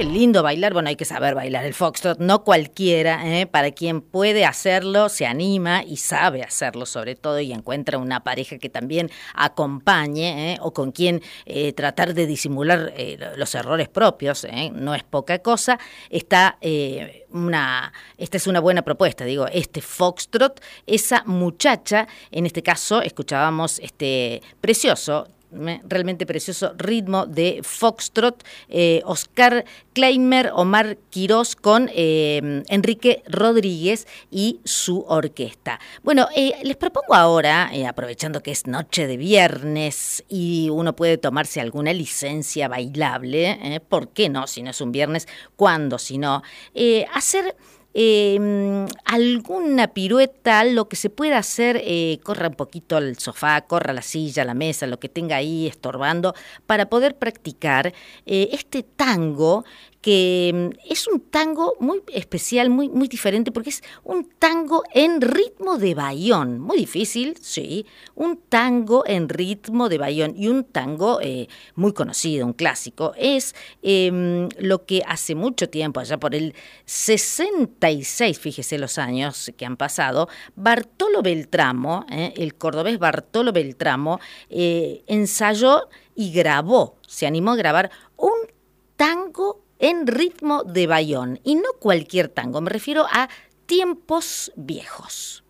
Qué lindo bailar, bueno, hay que saber bailar el foxtrot, no cualquiera, para quien puede hacerlo, se anima y sabe hacerlo sobre todo y encuentra una pareja que también acompañe, o con quien tratar de disimular los errores propios, no es poca cosa. Esta es una buena propuesta, digo, este foxtrot, esa muchacha, en este caso escuchábamos este precioso, realmente precioso ritmo de foxtrot, Oscar Kleimer, Omar Quirós con Enrique Rodríguez y su orquesta. Bueno, les propongo ahora, aprovechando que es noche de viernes y uno puede tomarse alguna licencia bailable, ¿por qué no? Si no es un viernes, ¿cuándo? Si no, hacer alguna pirueta, lo que se pueda hacer, corra un poquito al sofá, corra a la silla, a la mesa, lo que tenga ahí estorbando, para poder practicar este tango, que es un tango muy especial, muy, muy diferente, porque es un tango en ritmo de bayón, muy difícil, sí, un tango en ritmo de bayón y un tango muy conocido, un clásico. Es lo que hace mucho tiempo, allá por el 66, fíjese los años que han pasado, Bartolo Beltramo, el cordobés Bartolo Beltramo, ensayó y grabó, se animó a grabar un tango en ritmo de bayón, y no cualquier tango, me refiero a Tiempos Viejos.